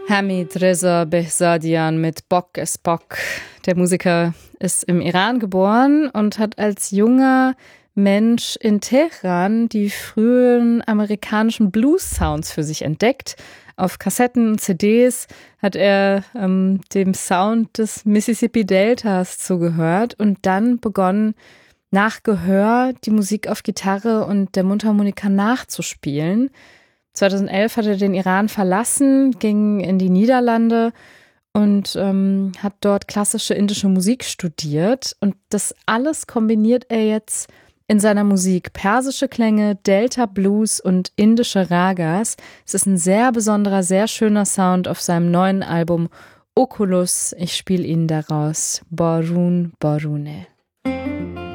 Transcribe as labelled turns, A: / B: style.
A: Hamid Reza Behzadian mit Bock ist Bock. Der Musiker ist im Iran geboren und hat als junger Mensch in Teheran die frühen amerikanischen Blues-Sounds für sich entdeckt. Auf Kassetten und CDs hat er dem Sound des Mississippi Deltas zugehört und dann begonnen, nach Gehör die Musik auf Gitarre und der Mundharmonika nachzuspielen. 2011 hat er den Iran verlassen, ging in die Niederlande und hat dort klassische indische Musik studiert. Und das alles kombiniert er jetzt in seiner Musik. Persische Klänge, Delta Blues und indische Ragas. Es ist ein sehr besonderer, sehr schöner Sound auf seinem neuen Album Oculus. Ich spiele Ihnen daraus Barun Barune.